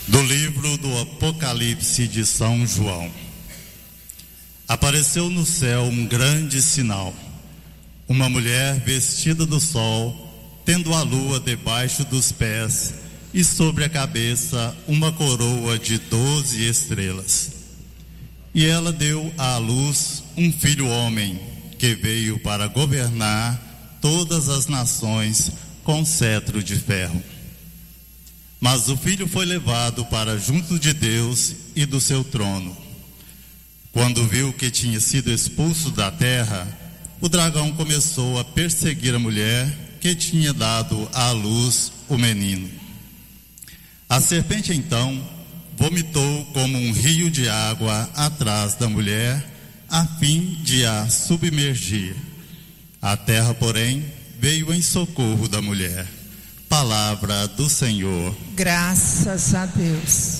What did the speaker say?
Do livro do Apocalipse de São João. Apareceu no céu um grande sinal, uma mulher vestida do sol, tendo a lua debaixo dos pés e sobre a cabeça uma coroa de 12 estrelas. E ela deu à luz um filho homem, que veio para governar todas as nações com cetro de ferro. Mas o filho foi levado para junto de Deus e do seu trono. Quando viu que tinha sido expulso da terra, o dragão começou a perseguir a mulher que tinha dado à luz o menino. A serpente então vomitou como um rio de água atrás da mulher, a fim de a submergir. A terra, porém, veio em socorro da mulher. Palavra do Senhor. Graças a Deus.